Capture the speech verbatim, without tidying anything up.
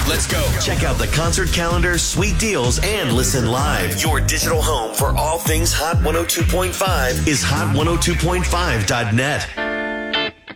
Let's go. Check out the concert calendar, sweet deals, and listen live. Your digital home for all things Hot one oh two point five is hot one oh two point five dot net.